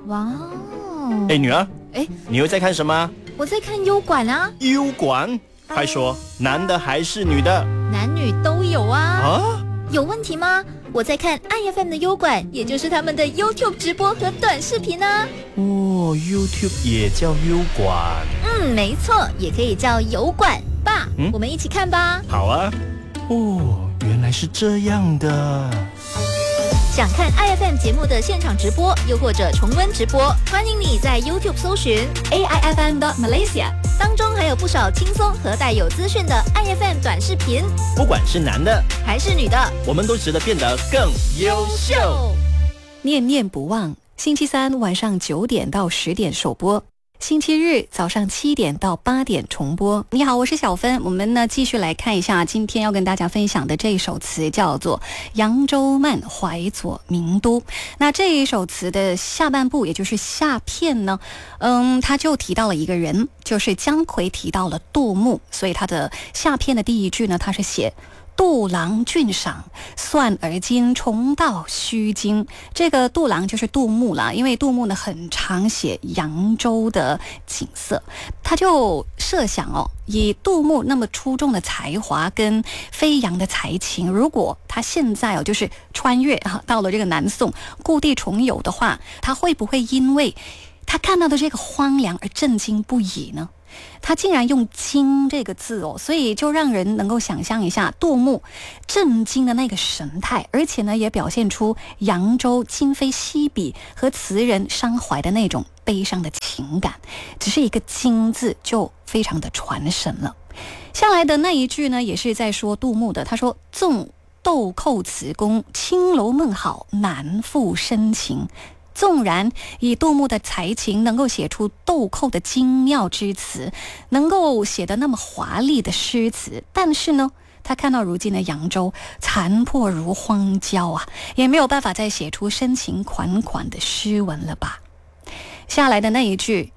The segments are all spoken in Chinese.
哇哦！ 哎，女儿，你又在看什么？ 我在看优管啊。 优管？快说，男的还是女的？ 男女都有啊。 啊？ 有问题吗？我在看 IFM 的优管，也就是他们的 YouTube 直播和短视频啊。 哦 ，YouTube 也叫优管？ 没错，也可以叫油管。爸，我们一起看吧。 好啊。哦，原来是这样的。 想看 IFM 节目的现场直播，又或者重温直播，欢迎你在 YouTube 搜寻 AIFM.Malaysia， 当中还有不少轻松和带有资讯的 IFM 短视频。 不管是男的还是女的， 我们都值得变得更优秀。 念念不忘，星期三晚上9点到10点首播，星期日早上7点到8点重播。你好，我是小芬。我们呢继续来看一下今天要跟大家分享的这一首词，叫做《扬州慢·怀左名都》。那这一首词的下半部，也就是下片呢，他就提到了一个人，就是姜夔提到了杜牧，所以他的下片的第一句呢，他是写杜郎俊赏，算而今重到须惊。这个杜郎就是杜牧啦，因为杜牧呢很常写扬州的景色，他就设想以杜牧那么出众的才华跟飞扬的才情，如果他现在就是穿越到了这个南宋，故地重游的话，他会不会因为他看到的这个荒凉而震惊不已呢？他竟然用惊这个字所以就让人能够想象一下杜牧震惊的那个神态，而且呢也表现出扬州今非昔比和词人伤怀的那种悲伤的情感，只是一个惊字就非常的传神了。下来的那一句呢也是在说杜牧的，他说纵豆蔻词工，青楼梦好，难赋深情。纵然以杜牧的才情能够写出豆蔻的精妙之词，能够写得那么华丽的诗词，但是呢他看到如今的扬州残破如荒郊啊，也没有办法再写出深情款款的诗文了吧。下来的那一句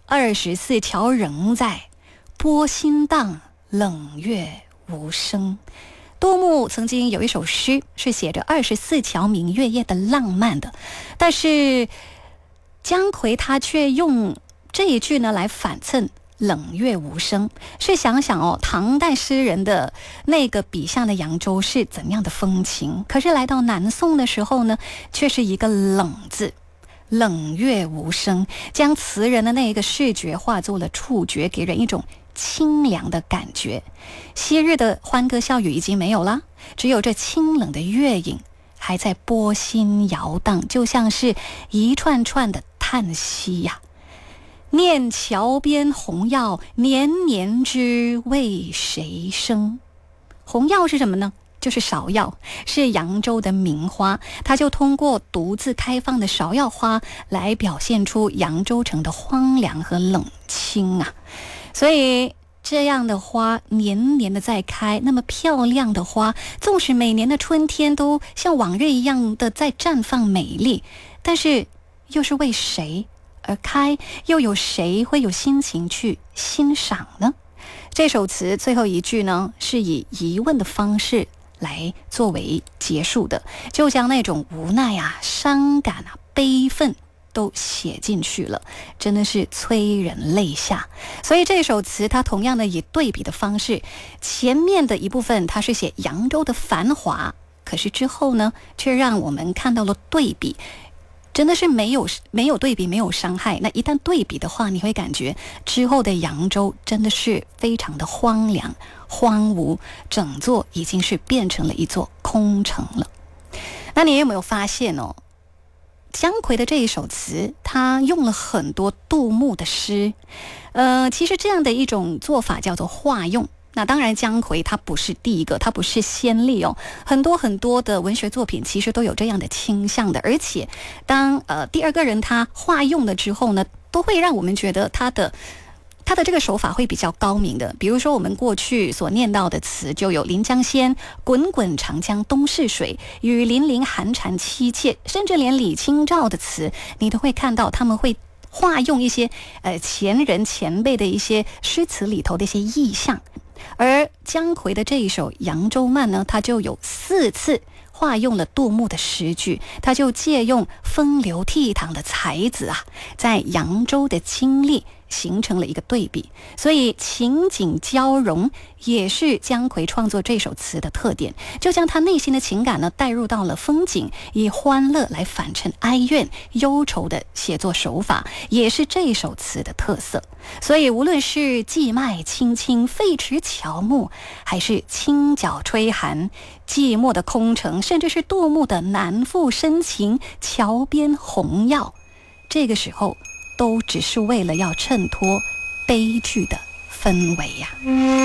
24桥仍在，波心荡，冷月无声。杜牧曾经有一首诗是写着24桥明月夜的浪漫的，但是姜夔他却用这一句呢来反衬冷月无声，是想想唐代诗人的那个笔下的扬州是怎样的风情，可是来到南宋的时候呢，却是一个冷字，冷月无声，将词人的那一个视觉化作了触觉，给人一种清凉的感觉。昔日的欢歌笑语已经没有了，只有这清冷的月影还在波心摇荡，就像是一串串的叹息呀。念桥边红药，年年知为谁生。红药是什么呢？就是芍药，是扬州的名花，它就通过独自开放的芍药花来表现出扬州城的荒凉和冷清啊。所以这样的花年年的在开，那么漂亮的花，纵使每年的春天都像往日一样的在绽放美丽，但是又是为谁而开？又有谁会有心情去欣赏呢？这首词最后一句呢，是以疑问的方式来作为结束的，就将那种无奈啊、伤感啊、悲愤都写进去了，真的是催人泪下。所以这首词它同样的以对比的方式，前面的一部分它是写扬州的繁华，可是之后呢却让我们看到了对比，真的是没有对比没有伤害。那一旦对比的话，你会感觉之后的扬州真的是非常的荒凉荒芜，整座已经是变成了一座空城了。那你有没有发现姜夔的这一首词，他用了很多杜牧的诗，其实这样的一种做法叫做化用。那当然姜夔他不是第一个，他不是先例很多的文学作品其实都有这样的倾向的，而且当第二个人他化用了之后呢，都会让我们觉得他的这个手法会比较高明的。比如说我们过去所念到的词就有临江仙、滚滚长江东逝水、雨霖铃寒蝉凄切，甚至连李清照的词你都会看到他们会化用一些前人前辈的一些诗词里头的一些意象。而姜夔的这一首《扬州慢》呢，它就有4次化用了杜牧的诗句，他就借用风流倜傥的才子在扬州的经历形成了一个对比，所以情景交融也是姜夔创作这首词的特点，就将他内心的情感呢带入到了风景，以欢乐来反衬哀怨忧愁的写作手法，也是这首词的特色。所以无论是寄麦青青废池乔木，还是清角吹寒寂寞的空城，甚至是杜牧的难赋深情桥边红药，这个时候都只是为了要衬托悲剧的氛围呀。